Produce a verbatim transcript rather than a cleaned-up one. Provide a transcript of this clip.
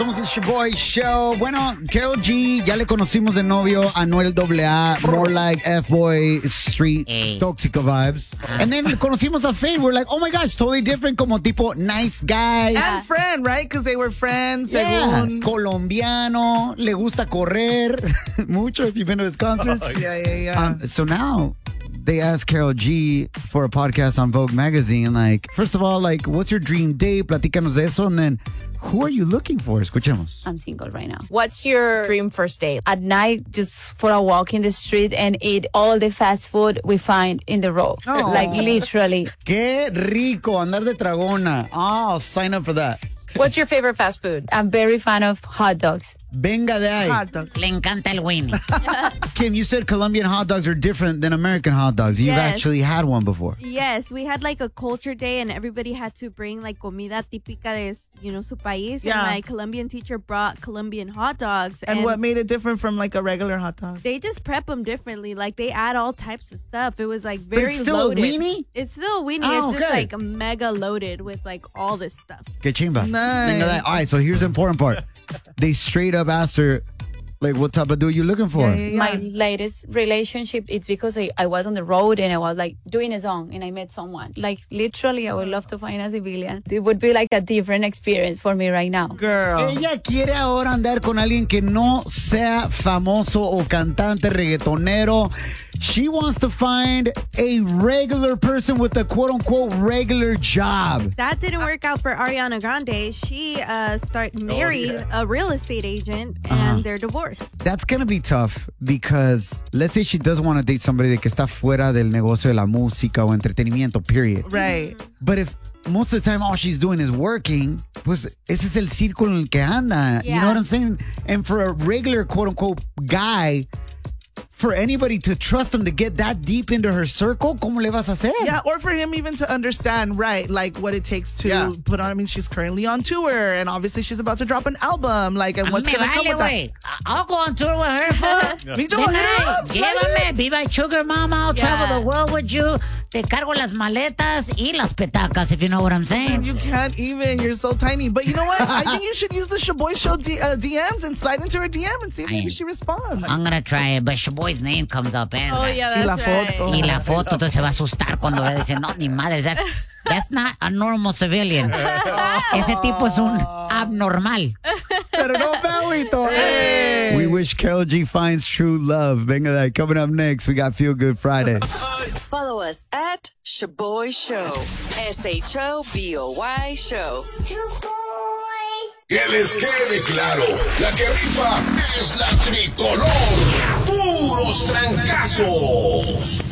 Somos el Shaboy Show. Bueno, Karol G, ya le conocimos de novio a Anuel A A, more like F-Boy Street, Hey. Tóxico vibes. And then conocimos a Fade. We're like, oh my gosh, totally different, como tipo nice guy. And friend, right? Because they were friends. Yeah, Según. colombiano, le gusta correr mucho if you've been to his concerts. Yeah, yeah, yeah. Um, so now they asked Karol G for a podcast on Vogue magazine. Like, first of all, like, what's your dream date? Platícanos de eso. And then, who are you looking for? Escuchemos. I'm single right now. What's your dream first date? At night, just for a walk in the street and eat all the fast food we find in the road. Oh. Like, literally. Qué rico andar de tragona. Oh, I'll sign up for that. What's your favorite fast food? I'm very fan of hot dogs. Venga de ahí. Hot dog. Le encanta el Winnie. Kim, you said Colombian hot dogs are different than American hot dogs. You've Yes. actually had one before. Yes, we had like a culture day and everybody had to bring like comida típica de, you know, su país. Yeah. And my Colombian teacher brought Colombian hot dogs. And, what made it different from like a regular hot dog? They just prep them differently. Like they add all types of stuff. It was like But very it's still loaded. a weenie? It's still a weenie. Oh, it's just okay. like mega loaded with like all this stuff. Que chimba. Nice. Venga de ahí. All right, so here's the important part. They straight up asked her, like, what type of dude you looking for? Yeah, yeah, yeah. My latest relationship, it's because I, I was on the road and I was like doing a song and I met someone. Like literally, I would love to find a civilian. It would be like a different experience for me right now. Girl. Ella quiere ahora andar con alguien que no sea famoso o cantante reggaetonero. She wants to find a regular person with a quote-unquote regular job. That didn't work out for Ariana Grande. She uh start married a real estate agent and they're divorced. That's going to be tough because let's say she does want to date somebody que está fuera del negocio de la música o entretenimiento, period. Right. But if most of the time all she's doing is working, pues ese es el círculo en el que anda. You know Yeah. what I'm saying? And for a regular quote-unquote guy, for anybody to trust him to get that deep into her circle, ¿cómo le vas a hacer? Yeah, or for him even to understand, right, like what it takes to Yeah. put on. I mean, she's currently on tour, and obviously she's about to drop an album. Like, and A mí what's me going to come vale, with that? güey. I'll go on tour with her, fool. Me too, Venga, hit her up, slide llévame, in. be my sugar mama. I'll Yeah. travel the world with you. Te cargo las maletas y las petacas, if you know what I'm saying. You can't even. You're so tiny. But you know what? I think you should use the Shaboy Show D- uh, D Ms and slide into her D M and see if maybe Ay. she responds. I'm gonna try it, but your boy's name comes up, eh? Oh yeah, Y that's la right. foto. Y la foto, entonces se va a asustar cuando vea. Dice, no, ni madres, that's, that's not a normal civilian. Ese tipo es un abnormal. Pero no peguito. Hey. We wish Karol G finds true love. Venga, that coming up next. We got Feel Good Friday. Follow us at Shaboy Show. S H O B O Y Show. Que les quede claro, la que rifa es la tricolor. Puros trancazos.